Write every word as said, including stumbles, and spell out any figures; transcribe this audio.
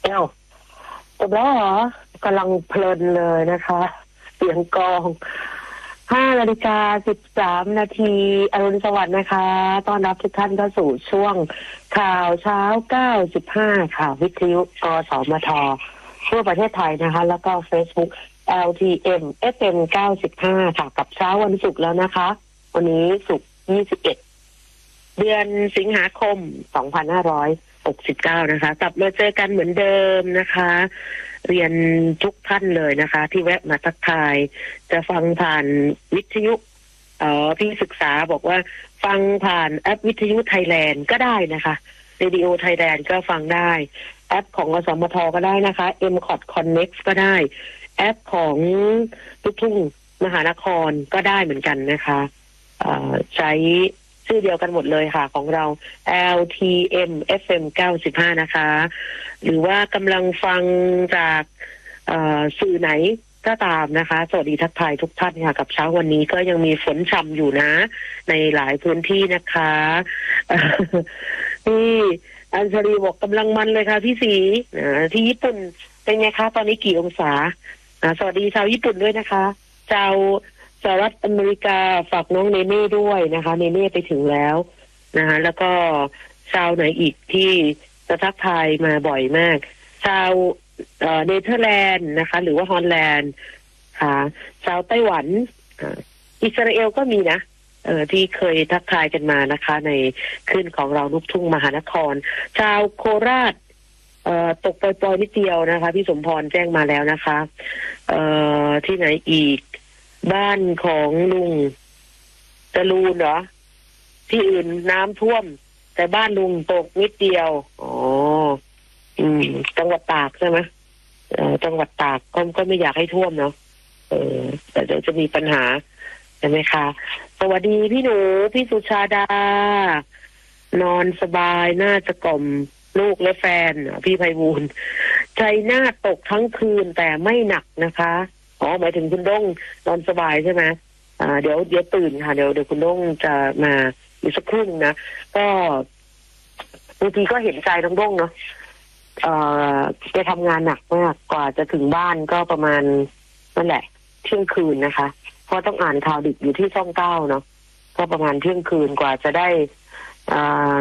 อ้าวจบแล้วเหรอกำลังเพลินเลยนะคะเสียงกลองห้านาฬิกาสิบสามนาทีอรุณสวัสดิ์นะคะต้อนรับทุกท่านเข้าสู่ช่วงข่าวเช้าเก้าสิบห้าค่ะวิทยุกสมททั่วประเทศไทยนะคะแล้วก็ Facebook แอล ที เอ็ม เอฟ เอ็ม เก้าสิบห้าค่ะกับเช้าวันศุกร์แล้วนะคะวันนี้ศุกร์ยี่สิบเอ็ดเดือนสิงหาคมสองพันห้าร้อยหกสิบเก้านะคะกลับมาเจอกันเหมือนเดิมนะคะเรียนทุกท่านเลยนะคะที่แวะมาทักทายจะฟังผ่านวิทยุเอ่อที่ศึกษาบอกว่าฟังผ่านแอปวิทยุไทยแลนด์ก็ได้นะคะเรดิโอไทยแลนด์ก็ฟังได้แอปของอสมทก็ได้นะคะ เอ็ม คอท Connect ก็ได้แอปของลูกทุ่งมหานครก็ได้เหมือนกันนะคะเอ่อใช้ชื่อเดียวกันหมดเลยค่ะของเรา แอล ที เอ็ม เอฟ เอ็ม เก้าสิบห้านะคะหรือว่ากำลังฟังจากสื่อไหนก็ตามนะคะสวัสดีทักทายทุกท่านค่ะกับเช้าวันนี้ก็ยังมีฝนช่ำอยู่นะในหลายพื้นที่นะคะนี่อัญชลีบอกกำลังมันเลยค่ะพี่สีที่ญี่ปุ่นเป็นไงคะตอนนี้กี่องศาสวัสดีชาวญี่ปุ่นด้วยนะคะชาวสหรัฐอเมริกาฝากน้องเนเน่ด้วยนะคะเนเน่ไปถึงแล้วนะคะแล้วก็ชาวไหนอีกที่จะทักทายมาบ่อยมากชาวเนเธอร์แลนด์นะคะหรือว่าฮอลแลนด์ค่ะชาวไต้หวันอิสราเอลก็มีนะเออที่เคยทักทายกันมานะคะในขึ้นของเราลูกทุ่งมหานครชาวโคราชเอ่อตกปล่อยๆนิดเดียวนะคะพี่สมพรแจ้งมาแล้วนะคะเอ่อที่ไหนอีกบ้านของลุงจรูนเหรอที่อื่นน้ำท่วมแต่บ้านลุงตกนิดเดียวอ๋ออืมจังหวัดตากใช่ไหมเอ่อจังหวัดตากก็ก็ไม่อยากให้ท่วมเนาะเออแต่เดี๋ยวจะมีปัญหาใช่ไหมคะสวัสดีพี่หนูพี่สุชาดานอนสบายน่าจะกล่อมลูกและแฟนพี่ไพบูลย์ชัยนาทตกทั้งคืนแต่ไม่หนักนะคะอ๋อหมายถึงคุณด้งนอนสบายใช่ไหมอ่าเดี๋ยวเดี๋ยวตื่นค่ะเดี๋ยวเดี๋ยวคุณด้งจะมาอีกสักครู่นึงนะก็บางทีก็เห็นใจน้องด้งเนาะเอ่อแกทำงานหนักมากกว่าจะถึงบ้านก็ประมาณนั่นแหละเที่ยงคืนนะคะเพราะต้องอ่านข่าวดึกอยู่ที่ช่องเก้าเนาะก็ประมาณเที่ยงคืนกว่าจะได้อ่า